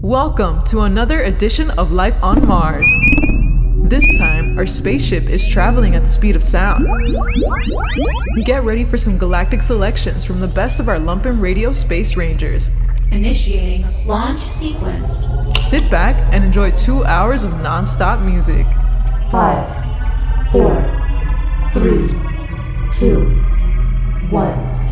Welcome to another edition of Life on Mars. This time, our spaceship is traveling at the speed of sound. Get ready for some galactic selections from the best of our Lumpen Radio Space Rangers. Initiating launch sequence. Sit back and enjoy 2 hours of non-stop music. 5, 4, 3, 2, 1.